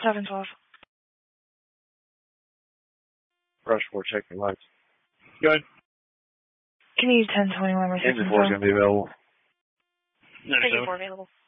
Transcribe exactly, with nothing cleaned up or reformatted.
seven twelve. Rush four, check your lights. Go ahead. Can you use ten twenty-one? Engine four is going to be available. Engine four available.